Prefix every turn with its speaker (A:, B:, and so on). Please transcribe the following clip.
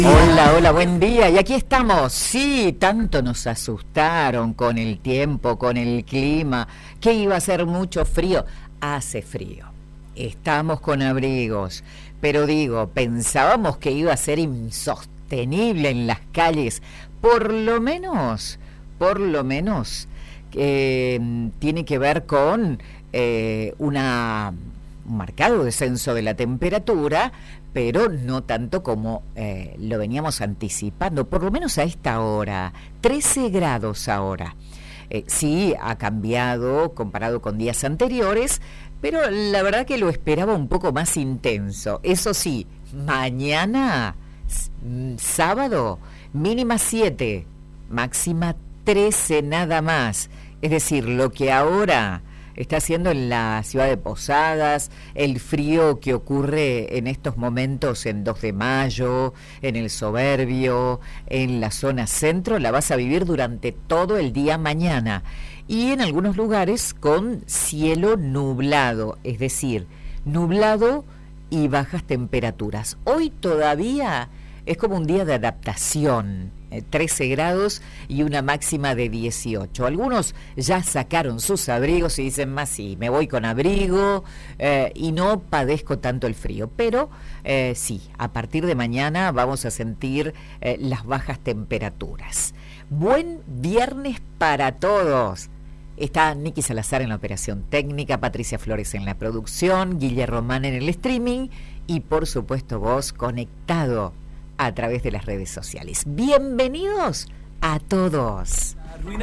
A: Hola, hola, buen día. Y aquí estamos. Sí, tanto nos asustaron con el tiempo, con el clima, que iba a hacer mucho frío. Hace frío. Estamos con abrigos. Pero digo, pensábamos que iba a ser insostenible en las calles. Por lo menos, tiene que ver con un marcado descenso de la temperatura, pero no tanto como lo veníamos anticipando, por lo menos a esta hora, 13 grados ahora. Sí, ha cambiado comparado con días anteriores, pero la verdad que lo esperaba un poco más intenso. Eso sí, mañana, sábado, mínima 7, máxima 13 nada más. Es decir, lo que ahora está haciendo en la ciudad de Posadas, el frío que ocurre en estos momentos en 2 de mayo, en el Soberbio, en la zona centro, la vas a vivir durante todo el día mañana. Y en algunos lugares con cielo nublado, es decir, nublado y bajas temperaturas. Hoy todavía es como un día de adaptación, 13 grados y una máxima de 18. Algunos ya sacaron sus abrigos y dicen, más sí, me voy con abrigo y no padezco tanto el frío. Pero sí, a partir de mañana vamos a sentir las bajas temperaturas. Buen viernes para todos. Está Nicky Salazar en la operación técnica, Patricia Flores en la producción, Guille Román en el streaming y por supuesto vos conectado a través de las redes sociales. Bienvenidos a todos.